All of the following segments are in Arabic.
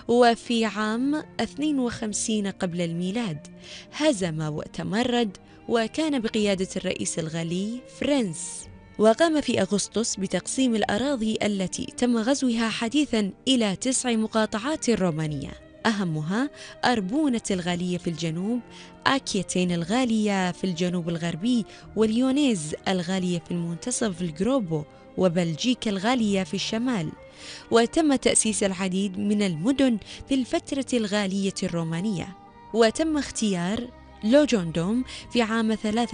وفي عام 52 قبل الميلاد هزم وتمرد، وكان بقيادة الرئيس الغالي فرنس، وقام في أغسطس بتقسيم الأراضي التي تم غزوها حديثا إلى 9 مقاطعات رومانية، أهمها أربونة الغالية في الجنوب، آكيتين الغالية في الجنوب الغربي، وليونيز الغالية في المنتصف الجروبو، وبلجيكا الغالية في الشمال. وتم تأسيس العديد من المدن في الفترة الغالية الرومانية، وتم اختيار لوجوندوم في عام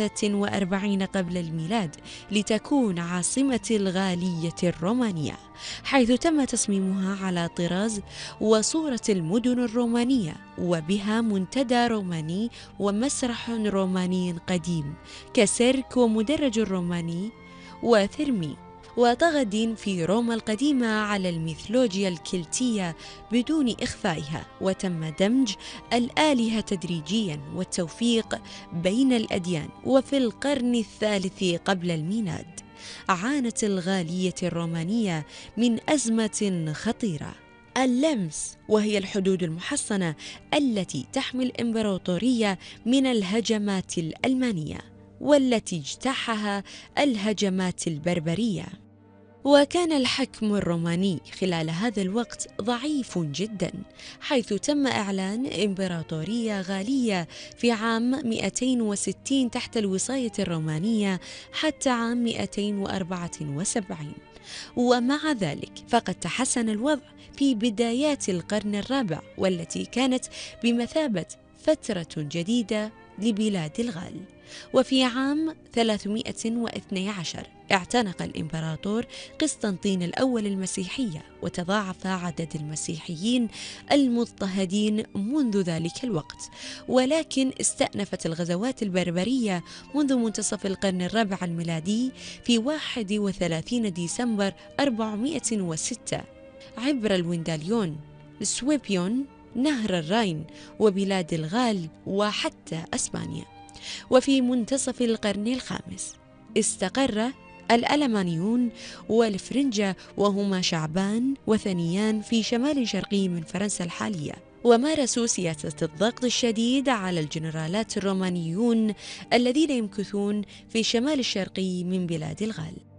43 قبل الميلاد لتكون عاصمة الغالية الرومانية، حيث تم تصميمها على طراز وصورة المدن الرومانية، وبها منتدى روماني ومسرح روماني قديم كسيرك ومدرج روماني وثرمي. وطغى الدين في روما القديمة على الميثولوجيا الكلتية بدون إخفائها، وتم دمج الآلهة تدريجياً والتوفيق بين الأديان. وفي القرن الثالث قبل الميلاد عانت الغالية الرومانية من أزمة خطيرة، اللمس، وهي الحدود المحصنة التي تحمي الإمبراطورية من الهجمات الألمانية، والتي اجتاحها الهجمات البربرية. وكان الحكم الروماني خلال هذا الوقت ضعيف جدا، حيث تم إعلان إمبراطورية غالية في عام 260 تحت الوصاية الرومانية حتى عام 274. ومع ذلك فقد تحسن الوضع في بدايات القرن الرابع، والتي كانت بمثابة فترة جديدة لبلاد الغال. وفي عام 312 اعتنق الإمبراطور قسطنطين الأول المسيحية، وتضاعف عدد المسيحيين المضطهدين منذ ذلك الوقت، ولكن استأنفت الغزوات البربرية منذ منتصف القرن الرابع الميلادي في 31 ديسمبر 406 عبر الوينداليون، سويبيون، نهر الراين، وبلاد الغال، وحتى أسبانيا. وفي منتصف القرن الخامس استقر الألمانيون والفرنجة، وهما شعبان وثنيان في شمال شرقي من فرنسا الحالية، ومارسوا سياسة الضغط الشديد على الجنرالات الرومانيون الذين يمكثون في شمال الشرقي من بلاد الغال.